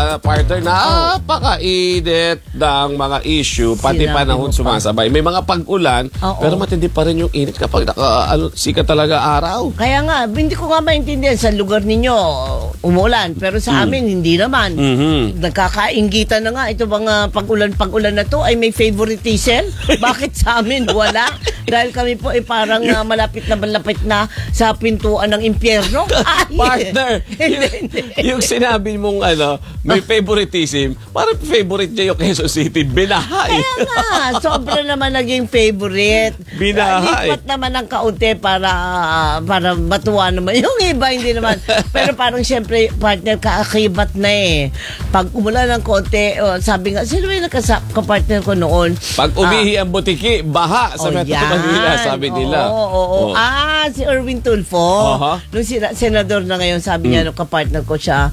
partner, napakainit ng mga issue, pati Sinabi panahon mo pa. sumasabay. May mga pag-ulan, Oo. pero matindi pa rin yung init kapag sikat talaga araw. Kaya nga, hindi ko nga maintindihan sa lugar ninyo umulan, pero sa amin hindi naman. Nagkakainggitan na nga ito mga pag-ulan na to ay may favoritism. Bakit sa amin wala? Dahil kami po ay parang malapit na sa pintuan ng impyerno. Ay, Partner, yung sinabi mong may favoritism, parang favorite niya yung Quezon City, binaha eh. Kaya nga, sobra naman naging favorite. Binaha Lipat naman ng kaunti para matuwa naman. Yung iba, hindi naman. Pero parang siyempre, partner, kaakibat na eh. Pag umulan ng kaunti, sabi nga, sino yung nakapartner ko noon? Pag umihi ang butiki, baha sa Metro Manila, sabi nila. Oo. Si Erwin Tulfo. Nung senador na ngayon, sabi niya, nung kapartner ko siya,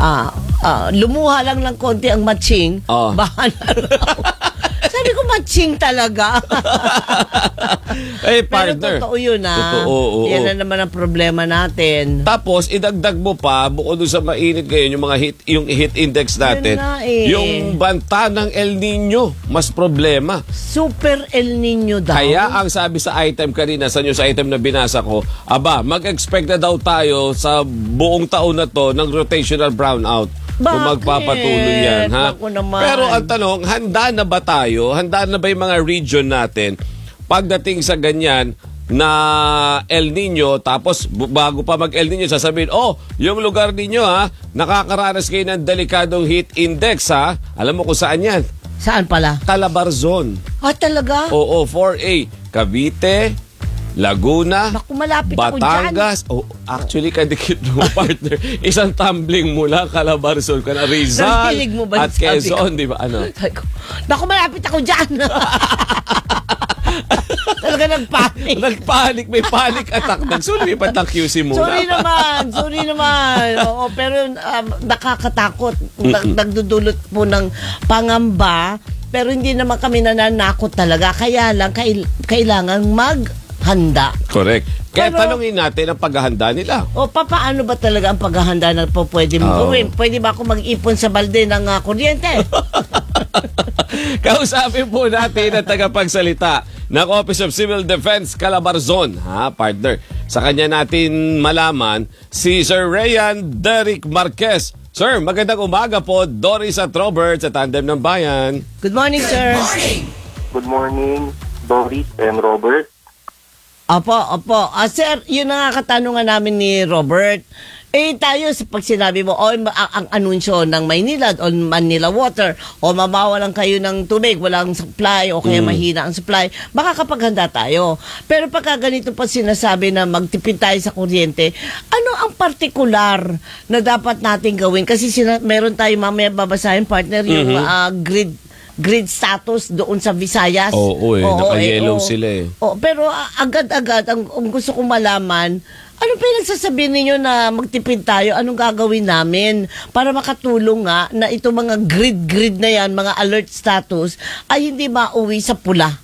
lumuha lang ng konti ang matching, baha na raw. Sabi ko, matching talaga. Partner. Pero totoo yun, Totoo, yan na naman ang problema natin. Tapos, idagdag mo pa, bukod doon sa mainit ngayon, yung heat index natin, yung banta ng El Nino, mas problema. Super El Nino daw. Kaya ang sabi sa item kanina, sa news item na binasa ko, mag-expect na daw tayo sa buong taon na to ng rotational brownout. Bakit? Kung magpapatuloy yan, ha? Naku naman. Pero ang tanong, handa na ba tayo? Handa na ba yung mga region natin pagdating sa ganyan na El Nino, tapos bago pa mag-El Nino, sasabihin, yung lugar ninyo, nakakaranas kayo ng delikadong heat index, ha? Alam mo kung saan yan? Saan pala? Calabarzon. Talaga? Oo, 4A. Cavite, Laguna, Naku, malapit Batangas. Actually, kadikit mo, partner. Isang tumbling mula Calabarzon ka na, Rizal Narinig mo ba at sabi Quezon, di ba? Naku, malapit ako dyan. Talaga Nagpanik, may panic attack. Nagsulipat ng QC muna. Sorry naman. Oo, pero nakakatakot. Nagdudulot po ng pangamba. Pero hindi naman kami nananakot talaga. Kaya lang, kailangan maghanda. Correct. Kaya Pero, tanungin natin ang paghahanda nila. Paano ba talaga ang paghahanda na po pwede mo gawin? Pwede ba ako mag-ipon sa balde ng kuryente? Kausapin po natin ang tagapagsalita ng Office of Civil Defense Calabarzon, partner. Sa kanya natin malaman si Sir Rayan Derrick Marquez. Sir, magandang umaga po. Doris at Robert sa Tandem ng Bayan. Good morning, sir. Good morning, Doris and Robert. Opo. Sir, yun na nga katanungan namin ni Robert. Tayo, pag sinabi mo, ang anunsyo ng Maynila o Manila Water, o mabawalan kayo ng tubig, walang supply, o kaya mahina ang supply, baka kapag handa tayo. Pero pagka ganito pa sinasabi na magtipid tayo sa kuryente, ano ang partikular na dapat natin gawin? Kasi meron tayo mamaya babasahin, partner, yung grid status doon sa Visayas. Naka-yellow sila eh. Pero agad-agad, ang gusto kong malaman, anong pinagsasabihin ninyo na magtipid tayo? Anong gagawin namin para makatulong nga na itong mga grid na yan, mga alert status, ay hindi mauwi sa pula?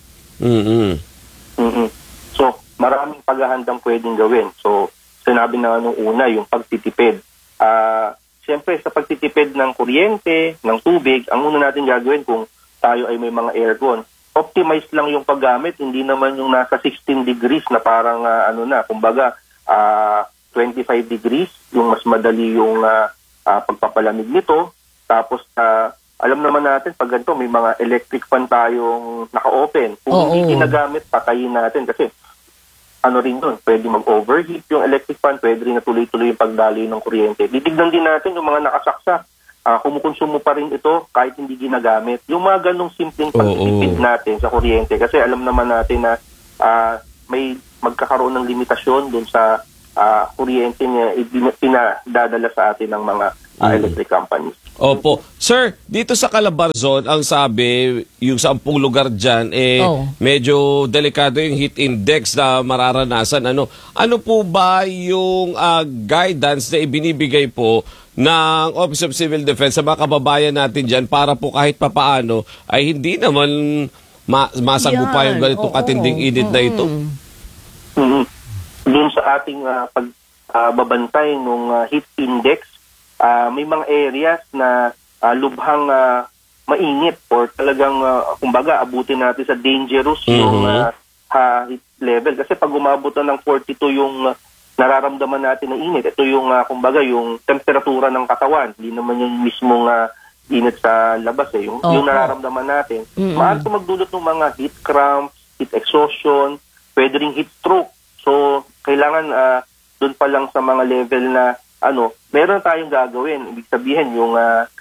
So, maraming paghahandang pwedeng gawin. So, sinabi na nung una, yung pagtitipid. Siyempre, sa pagtitipid ng kuryente, ng tubig, ang una natin gagawin kung tayo ay may mga aircon, optimize lang yung paggamit, hindi naman yung nasa 16 degrees na parang kumbaga 25 degrees, yung mas madali yung pagpapalamig nito. Tapos alam naman natin pag ganito may mga electric fan tayong naka-open. Kung hindi ginagamit, patayin natin kasi rin doon, pwede mag-overheat yung electric fan, pwede rin na tuloy-tuloy yung pagdaloy ng kuryente. Titignan din natin yung mga nakasaksak. Kumukonsumo pa rin ito kahit hindi ginagamit. Yung mga ganong simpleng pagtitipid natin sa kuryente kasi alam naman natin na may magkakaroon ng limitasyon dun sa kuryente niya pinadadala sa atin ng mga electric companies. Opo. Sir, dito sa Calabarzon, ang sabi, yung 10 lugar dyan, medyo delikado yung heat index na mararanasan. Ano po ba yung guidance na ibinibigay po ng Office of Civil Defense sa mga kababayan natin dyan para po kahit papaano ay hindi naman masagupa yung ganitong katinding init na ito? Doon sa ating pagbabantay ng heat index, may mga areas na lubhang mainit or talagang kumbaga abutin natin sa dangerous yung heat level. Kasi pag umabot na ng 42 yung nararamdaman natin na init, ito yung kumbaga yung temperatura ng katawan, hindi naman yung mismong init sa labas yung nararamdaman natin. Maaari ito magdulot ng mga heat cramps, heat exhaustion, pwede ring heat stroke. So kailangan doon pa lang sa mga level na meron tayong gagawin. Ibig sabihin yung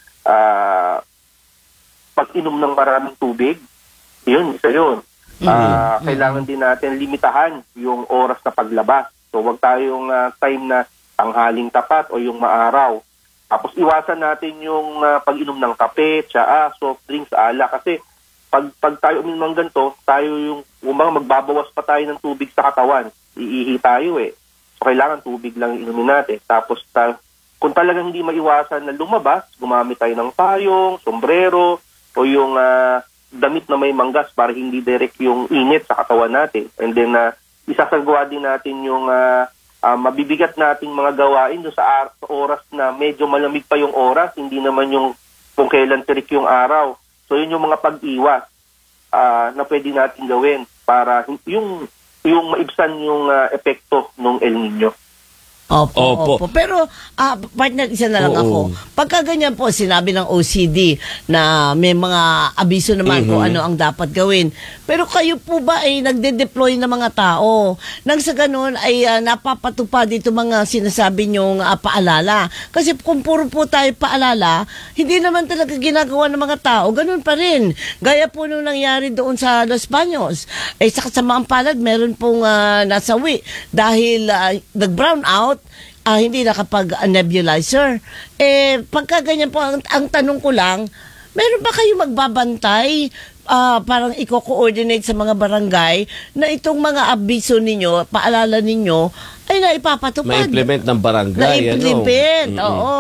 pag-inom ng maraming tubig, isa yun. Kailangan din natin limitahan yung oras na paglabas. So wag tayong time na tanghaling tapat o yung maaraw. Tapos iwasan natin yung pag-inom ng kape, tsaa, soft drinks, ala. Kasi pag tayo uminom ng ganito, tayo yung magbabawas pa tayo ng tubig sa katawan. Iihi tayo So kailangan tubig lang inumin natin. Tapos kung talagang hindi maiwasan na lumabas, gumamit tayo ng payong, sombrero, o yung damit na may manggas para hindi direct yung init sa katawan natin. And then isasagawa din natin yung mabibigat nating mga gawain doon sa oras na medyo malamig pa yung oras, hindi naman yung kung kailan tirik yung araw. So yun yung mga pag-iwas na pwede natin gawin para yung maibsan yung epekto ng El Nino. Opo. Pero, partner, isa na lang ako. Pagka ganyan po, sinabi ng OCD na may mga abiso naman kung ano ang dapat gawin. Pero kayo po ba ay nagde-deploy ng mga tao? Nang sa ganun ay napapatupad dito mga sinasabi nyong paalala. Kasi kung puro po tayo paalala, hindi naman talaga ginagawa ng mga tao. Ganun pa rin. Gaya po nung nangyari doon sa Los Baños. Sa kasamaang palad, meron pong nasawi dahil nag-brown out, hindi nakapag-nebulizer. Pagka ganyan po, ang tanong ko lang, meron ba kayo magbabantay, parang i-coordinate sa mga barangay na itong mga abiso ninyo, paalala ninyo, ay naipapatupad? Ma-implement ng barangay. Na-implement, oo.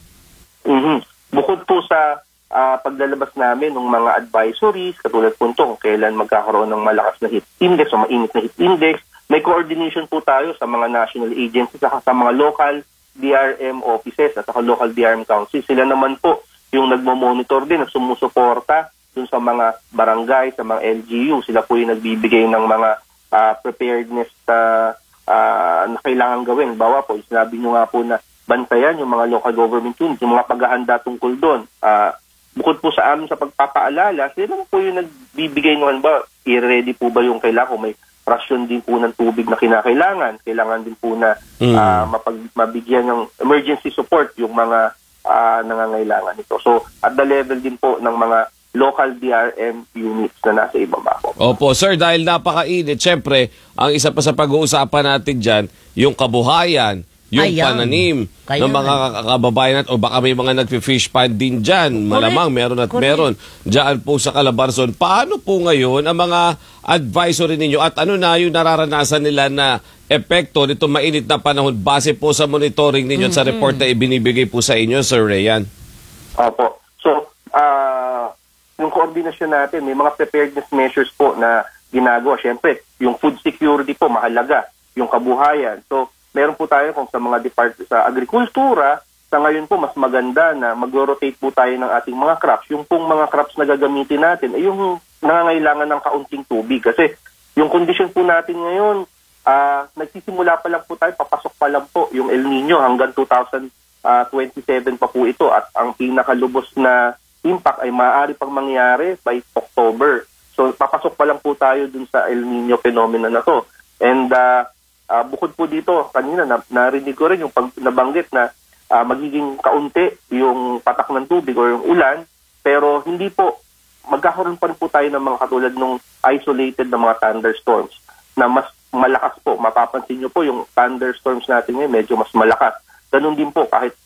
Bukod po sa paglalabas namin ng mga advisories, katulad po ito, kung kailan magkakaroon ng malakas na heat index o mainit na heat index, may coordination po tayo sa mga national agencies at sa mga local DRM offices at sa local DRM councils. Sila naman po yung nagmo-monitor din at sumusuporta dun sa mga barangay, sa mga LGU. Sila po yung nagbibigay ng mga preparedness na kailangan gawin. Bawa po, sinabi nyo nga po na bantayan yung mga local government units, yung mga paghahanda tungkol doon. Bukod po sa amin sa pagpapaalala, sila naman po yung nagbibigay naman ba, i-ready po ba yung kailangan kung may rasyon din po ng tubig na kinakailangan. Kailangan din po na mabigyan ng emergency support yung mga nangangailangan nito. So, at the level din po ng mga local DRM units na nasa ibaba po. Opo, sir, dahil napakainit, syempre, ang isa pa sa pag-uusapan natin dyan, yung kabuhayan, yung pananim ng mga kababayan natin, o baka may mga nag-fish pond din dyan. Malamang meron at meron dyan po sa Calabarzon. Paano po ngayon ang mga advisory ninyo at ano na yung nararanasan nila na epekto nito mainit na panahon base po sa monitoring ninyo at sa report na ibinibigay po sa inyo, Sir Rayan? Opo. So, yung koordinasyon natin, may mga preparedness measures po na ginagawa. Siyempre, yung food security po, mahalaga. Yung kabuhayan. So, meron po tayo kung sa mga department sa agrikultura, sa ngayon po mas maganda na mag-rotate po tayo ng ating mga crops. Yung pong mga crops na gagamitin natin ay yung nangangailangan ng kaunting tubig. Kasi yung condition po natin ngayon, nagsisimula pa lang po tayo, papasok pa lang po yung El Nino hanggang 2027 pa po ito. At ang pinakalubos na impact ay maaari pang mangyari by October. So papasok pa lang po tayo dun sa El Nino phenomena na to. And bukod po dito, kanina narinig ko rin yung nabanggit na magiging kaunti yung patak ng tubig o yung ulan, pero hindi po, magkakaroon pa rin po tayo ng mga katulad ng isolated na mga thunderstorms na mas malakas po. Mapapansin nyo po yung thunderstorms natin ngayon medyo mas malakas. Ganun din po, kahit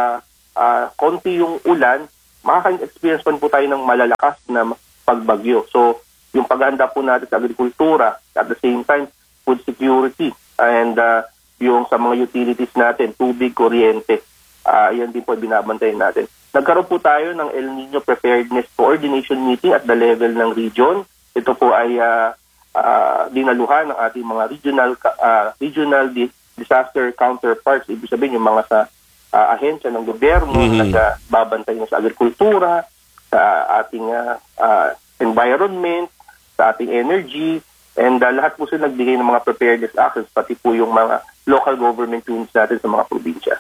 konti yung ulan, makaka-experience pa rin po tayo ng malalakas na pagbagyo. So, yung paghahanda po natin sa agrikultura, at the same time, food security, and yung sa mga utilities natin, tubig, kuryente, yan din po binabantayan natin. Nagkaroon po tayo ng El Nino Preparedness Coordination Meeting at the level ng region. Ito po ay dinaluhan ng ating mga regional disaster counterparts. Ibig sabihin yung mga sa ahensya ng gobyerno, nagbabantay na sa agrikultura, sa ating environment, sa ating energy, and lahat po sila nagbigay ng mga preparedness actions, pati po yung mga local government units natin sa mga probinsya.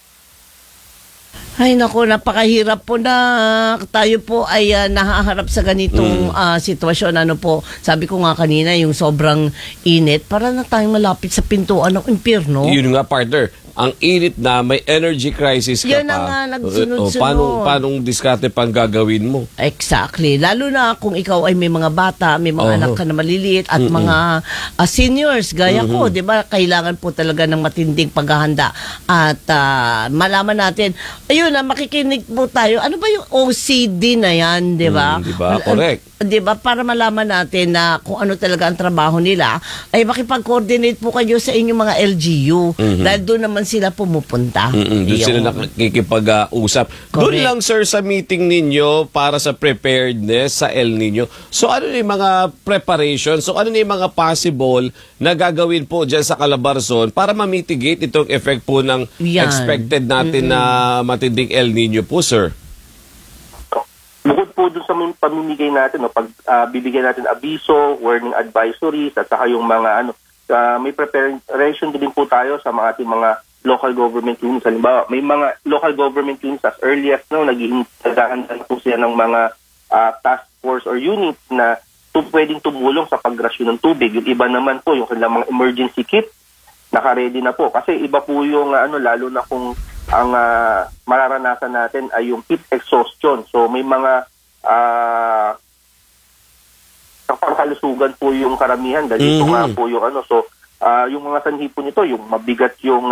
Ay nako, napakahirap po na tayo po ay nahaharap sa ganitong sitwasyon. Ano po, sabi ko nga kanina, yung sobrang init, para na tayong malapit sa pintuan ng impyerno. Yun nga, partner. Ang init na, may energy crisis ka Yan pa. na nga, nagsunod-sunod. Paano diskarte pang gagawin mo? Exactly. Lalo na kung ikaw ay may mga bata, may mga anak ka na maliliit at mga seniors gaya ko, 'di ba? Kailangan po talaga ng matinding paghahanda at malaman natin. Ayun, makikinig po tayo. Ano ba yung OCD na 'yan, 'di ba? 'Di ba? Correct. 'Di ba? Para malaman natin na kung ano talaga ang trabaho nila, ay makipag-coordinate po kayo sa inyong mga LGU dahil doon naman sila pumupunta. Doon sila nakikipag-usap. Doon lang, sir, sa meeting ninyo para sa preparedness sa El Nino. So, ano yung mga preparation? So, ano yung mga possible na gagawin po dyan sa Calabarzon para ma-mitigate itong effect po ng expected natin na matinding El Nino po, sir? Bukod po doon sa pamimigay natin, pag bibigyan natin abiso, warning advisories, at saka yung mga may preparation din po tayo sa mga ating mga local government units. Halimbawa, may mga local government units as early as now, naghihintay po siya ng mga task force or units na pwedeng tumulong sa pagrasyon ng tubig. Yung iba naman po, yung kanilang mga emergency kit, naka-ready na po. Kasi iba po yung lalo na kung ang mararanasan natin ay yung heat exhaustion. So may mga pangkalusugan po yung karamihan dahil ito nga po yung yung mga sanhi po nito, yung mabigat yung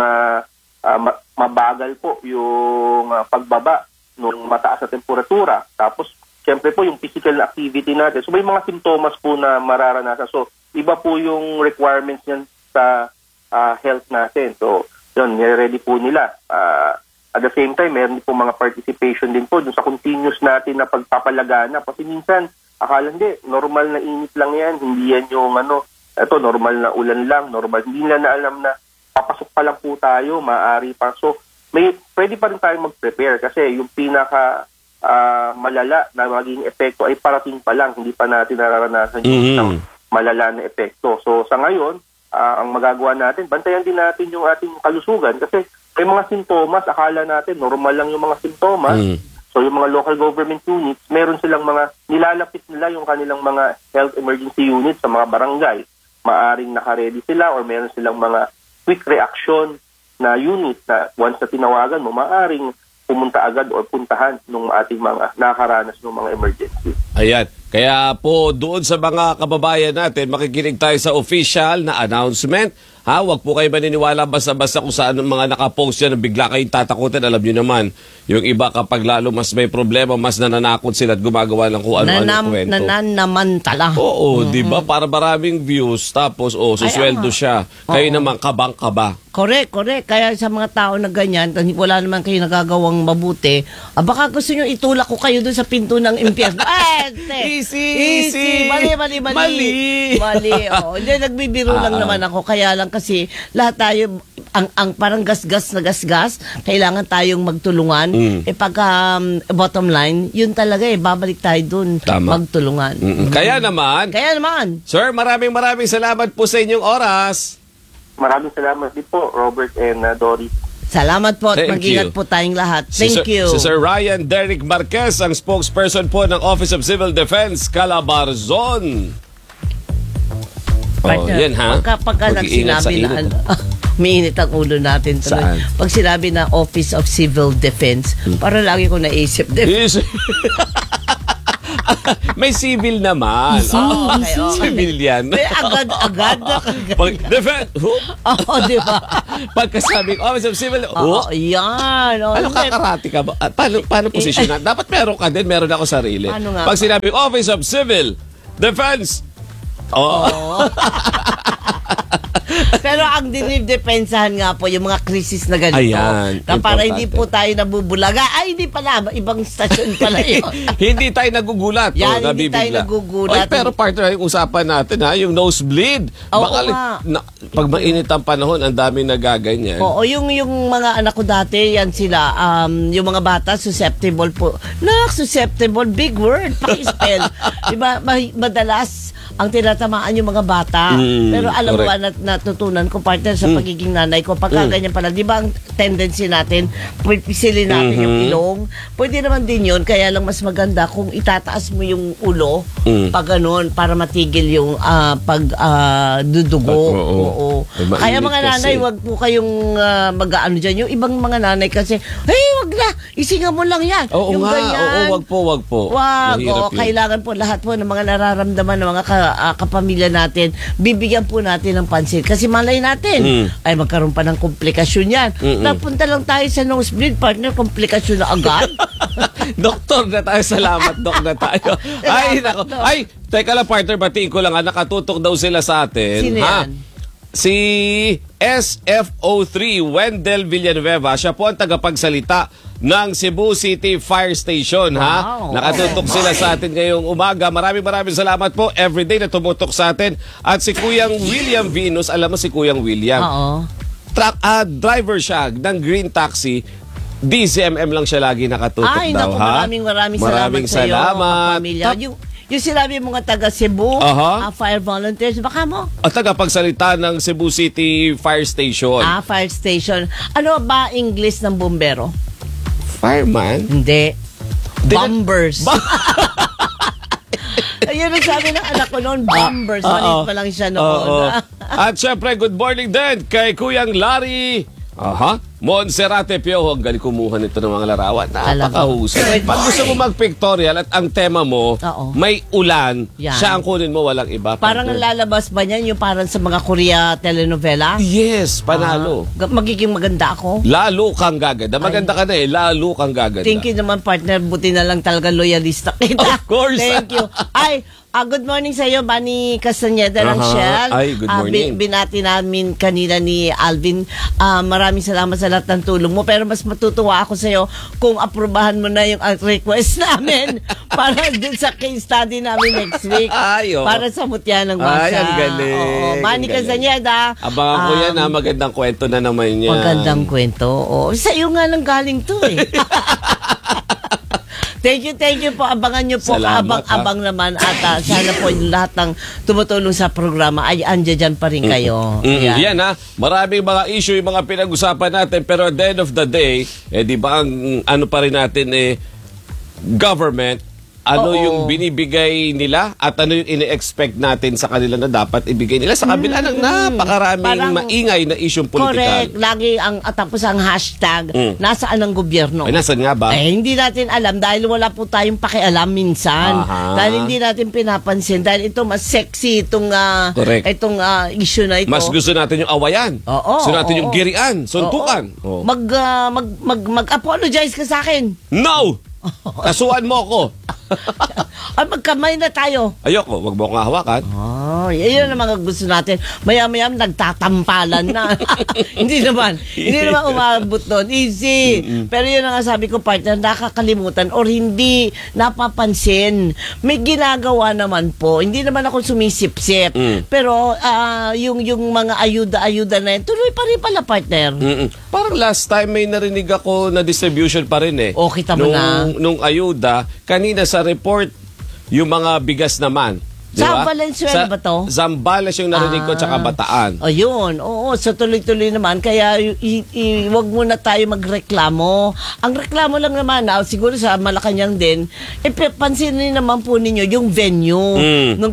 mabagal po yung pagbaba ng mataas na temperatura. Tapos siyempre po yung physical activity natin. So may mga simptomas po na mararanasan. So iba po yung requirements niyan sa health natin. So yun, ready po nila. At the same time, meron po mga participation din po dun sa continuous natin na pagpapalagana. Kasi minsan, akala hindi, normal na init lang yan. Hindi yan yung normal na ulan lang, normal. Hindi nila na alam na papasok pa lang po tayo, maaari pa. So, pwede pa rin tayong mag-prepare kasi yung pinaka malala na magiging epekto ay parating pa lang. Hindi pa natin nararanasan yung malala na epekto. So, sa ngayon, ang magagawa natin, bantayan din natin yung ating kalusugan kasi may mga sintomas, akala natin normal lang yung mga sintomas. So yung mga local government units, meron silang mga nilalapit nila yung kanilang mga health emergency units sa mga barangay. Maaring naka-ready sila or meron silang mga quick reaction na unit na once na tinawagan mo, maaring pumunta agad o puntahan ng ating mga nakaranas ng mga emergency. Ayan. Kaya po doon sa mga kababayan natin, makikinig tayo sa official na announcement. Huwag po kayo maniniwala basta-basta kung saan mga nakapost yan, bigla kayong tatakutin. Alam nyo naman, yung iba kapag lalo mas may problema, mas nananakot sila at gumagawa ng kung ano-ano kwento. Nananamantala. Oo, di ba? Para maraming views, tapos susweldo siya. Kayo naman, kabang-kaba. Correct. Kaya sa mga tao na ganyan, wala naman kayo nagagawang mabuti, baka gusto nyo itulak ko kayo doon sa pinto ng impyerno. Easy. Mali. Hindi, nagbibiro lang naman ako. Kaya lang kasi lahat tayo, ang parang gasgas na gasgas, kailangan tayong magtulungan. Pagka bottom line, yun talaga babalik tayo doon. Magtulungan. Kaya naman, Sir, maraming salamat po sa inyong oras. Maraming salamat din po, Robert and Doris. Salamat po at mag-ingat po tayong lahat. Thank you. Si Sir Ryan Derrick Marquez, ang spokesperson po ng Office of Civil Defense, Calabarzon. Yan ha. Pagka sinabi na umiinit ang ulo natin. Pag sinabi na Office of Civil Defense, para lagi ko naisip. May civil naman. Civil yan. Agad. Defense. Di ba? Pagkasabing Office of Civil. Yan. Ano kakarati ka ba? Paano posisyon? Dapat meron ka din. Meron ako sarili. Pag sinabing Office of Civil Defense. Pero ang dinidefensahan nga po yung mga krisis na ganito. Ayan, Na para importante. hindi po tayo nabubulaga. Ay, hindi pala. Ibang stasyon pala yun. Hindi tayo nagugulat. Yan, o, hindi tayo nabibigla. nagugulat. Oy, pero partner, yung usapan natin ha, yung nosebleed. Oo Baka, nga. pag mainit ang panahon, ang dami nagaganyan. Oo, yung mga anak ko dati, yan sila, yung mga bata, susceptible po. Susceptible, big word, paki-spell. Diba, madalas, ang tinatamaan yung mga bata. Pero alam mo ba, natutunan ko, partner, sa pagiging nanay ko, pagka ganyan pala, di ba ang tendency natin, pisilin natin yung ilong, pwede naman din yun, kaya lang mas maganda kung itataas mo yung ulo, pag ganun, para matigil yung pagdudugo. Oo. Kaya mga nanay, wag po kayong mag-ano dyan. Yung ibang mga nanay kasi, hey, wag na, isinga mo lang yan. Oo yung nga, ganyan. wag po. Wag, Mahirap yun. kailangan po lahat po ng mga nararamdaman ng mga kapamilya natin, bibigyan po natin ng pansin. Kasi malay natin, ay magkaroon pa ng komplikasyon yan. Napunta lang tayo sa nosebleed, partner, komplikasyon na agad. Doktor na tayo, salamat, Dok na tayo. Ay, nako. Ay, teka lang, partner, batiin ko lang, nakatutok daw sila sa atin. Sino yan? Si SFO3 Wendell Villanueva, siya po ang tagapagsalita ng Cebu City Fire Station. Wow. Nakatutok sila sa atin ngayong umaga. Maraming salamat po everyday na tumutok sa atin. At si Kuyang William Venus, alam mo si Kuyang William, Oo. driver siya ng Green Taxi. DCMM lang siya lagi nakatutok Ay, daw, naku, ha? maraming salamat sa iyo, kapamilya. Yung sinabi mo nga taga Cebu, fire volunteers, baka mo? At tagapagsalita ng Cebu City Fire Station. Fire station. Ano ba English ng bumbero? Fireman? Hindi. Bombers. Ayun ang sabi ng anak ko noon, bombers. Malit pa lang siya noon. At syempre, good morning din kay Kuyang Larry. Monserrate Piojo, ang galing kumuha nito ng mga larawan. Napakahusay. Pag gusto mo mag-pictorial at ang tema mo, may ulan, Yan. siya ang kunin mo, walang iba. Parang ang lalabas ba niyan yung parang sa mga Korea telenovela? Yes, panalo. Magiging maganda ako. Lalo kang gaganda. Maganda ka na lalo kang gaganda. Thank you naman, partner. Buti na lang talaga loyalista kita. Of course. Thank you. Ay, good morning sa iyo, Bani Castaneda ng Shell. Ay, good morning. Binati namin kanina ni Alvin. Maraming salamat sa lahat ng tulong mo. Pero mas matutuwa ako sa iyo kung aprobahan mo na yung request namin para dun sa case study namin next week. Para sa mutya ng masa. Ay, ang galing. Bani Castaneda. Abangan ko yan, magandang kwento na naman yan. Magandang kwento. Sa iyo nga lang galing to eh. Thank you po. Abangan nyo po. Abang naman. At sana po yung lahat ng tumutulong sa programa ay andyan dyan pa rin kayo. Yan maraming mga issue yung mga pinag-usapan natin, pero at the end of the day, di ba ang ano pa rin natin government, ano yung binibigay nila at ano yung ini-expect natin sa kanila na dapat ibigay nila sa kabila ng napakaraming maingay na isyong politikal. Correct. Lagi tapos ang hashtag, nasaan ang gobyerno? Ay, nasaan nga ba? Hindi natin alam dahil wala po tayong pakialam minsan. Dahil hindi natin pinapansin. Dahil ito mas sexy itong issue na ito. Mas gusto natin yung awayan. Gusto natin yung girian, suntukan. Mag-apologize ka sa akin. No! Kasuhan mo ako. Ay, magkamay na tayo. Ayoko, wag mo akong hawakan. Yan ang mga gusto natin. Maya-maya nagtatampalan na. Hindi naman umabot doon. Easy. Pero yun ang sabi ko, partner, nakakalimutan or hindi napapansin. May ginagawa naman po. Hindi naman ako sumisip-sip. Pero yung mga ayuda-ayuda na yun, tuloy pa rin pala, partner. Parang last time may narinig ako na distribution pa rin eh. Kita mo na. Nung ayuda, kanina sa report, yung mga bigas naman. Sa Valenzuela ba to? Zambales yung narinig ko, tsaka Bataan. Ayun, oo. So tuloy-tuloy naman. Kaya wag muna tayo magreklamo. Ang reklamo lang naman, siguro sa Malacanang din, pansinin naman po ninyo yung venue. Nung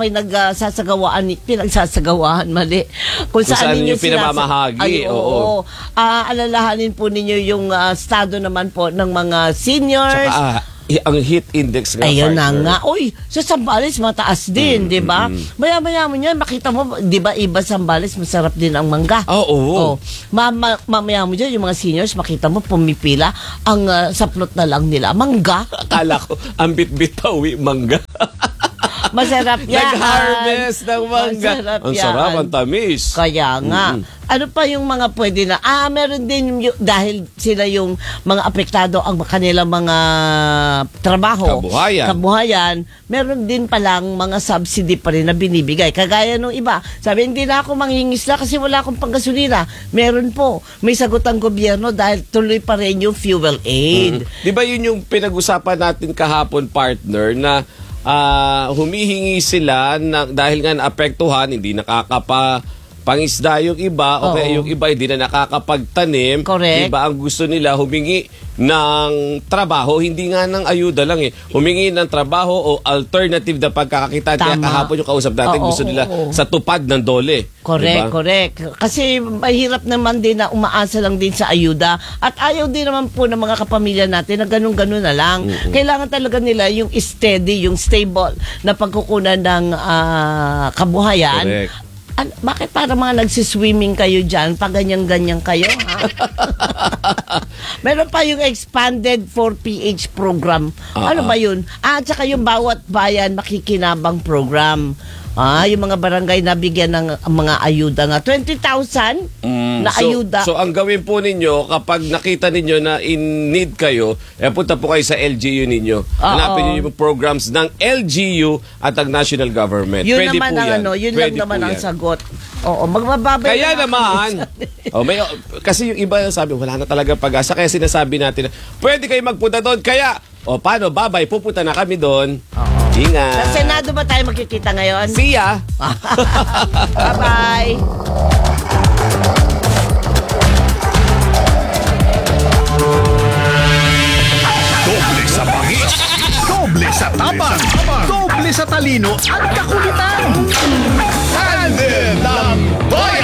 pinagsasagawaan, mali. Kung saan ninyo pinamamahagi. Alalahanin po ninyo yung estado naman po ng mga seniors. Tsaka, ang heat index nga, ayun partner. na nga. Uy, sa Zambales mataas din, 'di ba? Maya-maya mo niyan makita mo, 'di ba, iba Zambales masarap din ang mangga. Oo. Mamaya mo diyan yung mga seniors makita mo pumipila ang saplot na lang nila mangga. Akala ko ang bit-bitawi mangga. Masarap yan. Nag-harvest ng mangga. Masarap Ang yan. sarap, ang tamis. Kaya nga. Ano pa yung mga pwede na? Meron din dahil sila yung mga apektado ang kanilang mga trabaho. Kabuhayan. Meron din palang mga subsidy pa rin na binibigay. Kagaya nung iba. Sabi, hindi na ako mangingisda kasi wala akong panggasolina. Meron po. May sagot ang gobyerno dahil tuloy pa rin yung fuel aid. Di ba yun yung pinag-usapan natin kahapon, partner, na humihingi sila dahil nga naapektuhan, hindi pangisda yung iba, o kaya yung iba hindi na nakakapagtanim. Correct. Diba, ang gusto nila humingi ng trabaho, hindi nga ng ayuda lang humingi ng trabaho o alternative na pagkakakita. Kaya kahapon yung kausap natin, gusto nila sa tupad ng dole. Correct, diba? correct. Kasi mahirap naman din na umaasa lang din sa ayuda at ayaw din naman po ng mga kapamilya natin na ganun-ganun na lang. Kailangan talaga nila yung steady, yung stable na pagkukunan ng kabuhayan. Correct. Bakit para mga nagsiswimming kayo dyan? Pag ganyan-ganyan kayo, ha? Meron pa yung expanded 4PH program. Ano ba yun? At saka yung bawat bayan makikinabang program. Yung mga barangay nabigyan ng mga ayuda nga. 20,000 na ayuda. So, ang gawin po ninyo, kapag nakita ninyo na in need kayo, punta po kayo sa LGU ninyo. Hanapin niyo yung programs ng LGU at ang national government. Yun Pwede naman po ang yan. yun Pwede lang naman po ang yan. sagot. Oo, magbababay. Kaya naman, kasi yung iba sabi, wala na talaga pag-asa. Kaya sinasabi natin, pwede kayo magpunta doon. Kaya, paano, babay, pupunta na kami doon. Ingat. Sa Senado ba tayo magkikita ngayon? See ya! Bye-bye! Doble sa bangis, doble sa tapang, doble sa talino at kakulitan. Tandem ng Bayan!